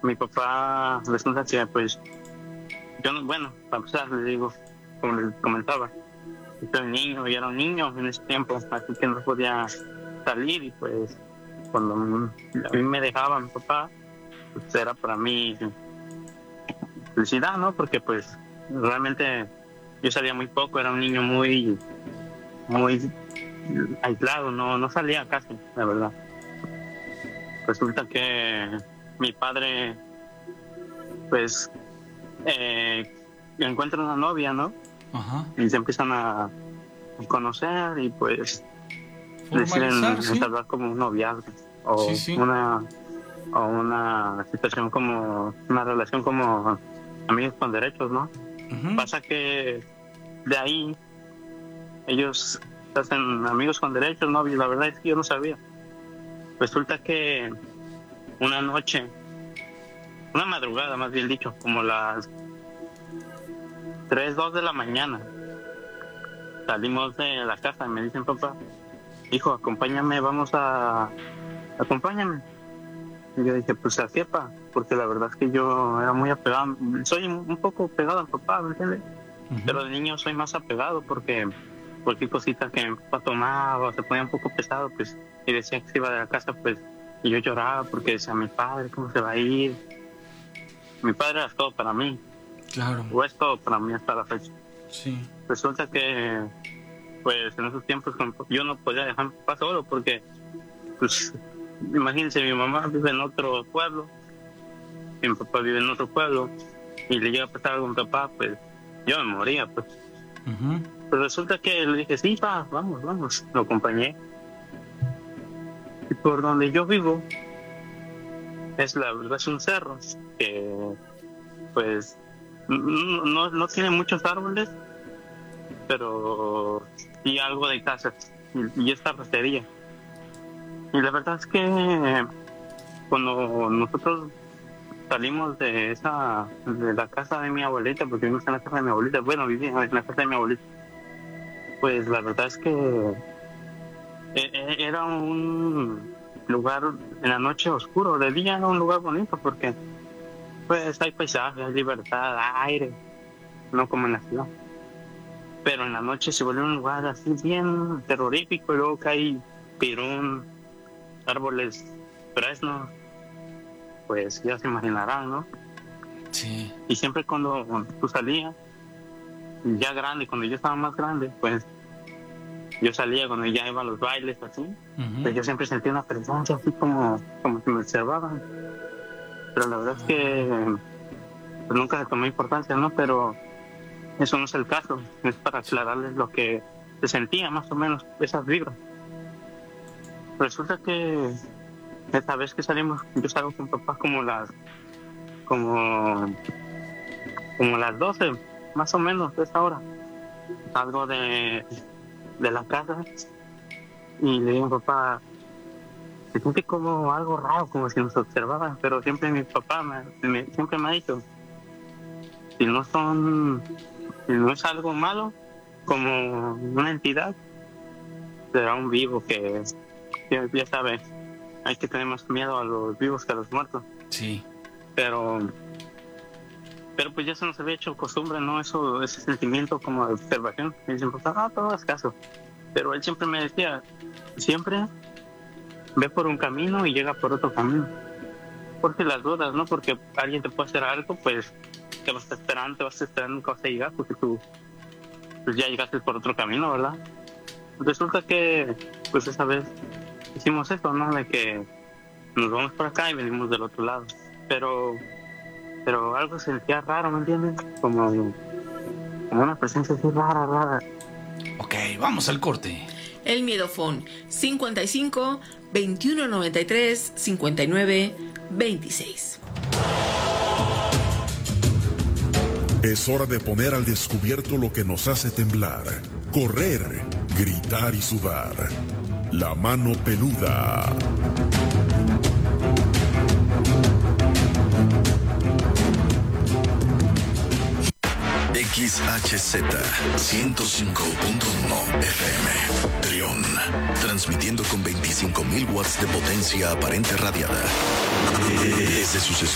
mi papá resulta que pues yo no, bueno, para empezar le digo, como les comentaba, yo era niño, y era un niño en ese tiempo, así que no podía salir, y pues cuando a mí me dejaba mi papá, pues era para mí felicidad, ¿no? Porque pues realmente yo salía muy poco, era un niño muy aislado, no salía casi, la verdad. Resulta que mi padre pues encuentra una novia, ¿no? Ajá. Y se empiezan a conocer, y pues deciden entablar como un noviazgo o una situación, como una relación como amigos con derechos, ¿no? Uh-huh. Pasa que de ahí ellos se hacen amigos con derechos, ¿no? Y la verdad es que yo no sabía. Resulta que una noche, una madrugada más bien dicho, como las 3, 2 de la mañana, salimos de la casa y me dicen, papá, hijo, acompáñame. Y yo dije, pues ¿a qué, pa? Porque la verdad es que yo era muy apegado, soy un poco pegado al papá, ¿me entiendes? Uh-huh. Pero de niño soy más apegado porque cualquier cosita que mi papá tomaba se ponía un poco pesado, pues, y decía que se iba de la casa, pues, y yo lloraba porque decía, mi padre, ¿cómo se va a ir? Mi padre era todo para mí. Claro. O es todo para mí hasta la fecha. Sí. Resulta que, pues, en esos tiempos yo no podía dejar a mi papá solo porque, pues, imagínense, mi mamá vive en otro pueblo, mi papá vive en otro pueblo, y le llega a pasar algo a mi papá, pues, yo me moría, pues. Uh-huh. Pero resulta que le dije, sí, pa, vamos, lo acompañé. Y por donde yo vivo, la verdad es un cerro que, pues, no tiene muchos árboles, pero sí algo de casas y esta rastería. Y la verdad es que cuando nosotros salimos de la casa de mi abuelita, porque vivimos en la casa de mi abuelita, bueno, vivía en la casa de mi abuelita, pues la verdad es que era un lugar en la noche oscuro. De día era un lugar bonito porque pues hay paisajes, hay libertad, aire, no como en la ciudad. Pero en la noche se vuelve un lugar así bien terrorífico, y luego que hay pirún, árboles fresnos, pues ya se imaginarán, ¿no? Sí. Y siempre cuando tú salías, ya grande, cuando yo estaba más grande, pues yo salía cuando ya iba a los bailes así, uh-huh. Pues yo siempre sentía una presencia así como que me observaban. Pero la verdad es que pues nunca se tomó importancia, ¿no? Pero eso no es el caso, es para aclararles lo que se sentía más o menos, esas vibras. Resulta que esta vez que salimos, yo salgo con papá como las 12, más o menos, de esa hora. Salgo de la casa y le digo, papá, se siente como algo raro, como si nos observaban, pero siempre mi papá siempre me ha dicho, si no es algo malo, como una entidad, será un vivo que ya sabes, hay que tener más miedo a los vivos que a los muertos. Sí. Pero pues ya se nos había hecho costumbre, ¿no? Ese sentimiento como de observación. Y dicen, pues, no hagas caso. Pero él siempre me decía, siempre ve por un camino y llega por otro camino. Porque las dudas, ¿no? Porque alguien te puede hacer algo, pues te vas a estar esperando que vas a llegar, porque tú pues ya llegaste por otro camino, ¿verdad? Resulta que, pues esa vez hicimos eso, ¿no? De que nos vamos por acá y venimos del otro lado. Pero algo se sentía raro, ¿me entiendes? Como una presencia así rara. Ok, vamos al corte. El Miedofón 55 21 93 59 26. Es hora de poner al descubierto lo que nos hace temblar, correr, gritar y sudar. La mano peluda. XHZ 105.1 FM Trión, transmitiendo con 25.000 watts de potencia aparente radiada desde sus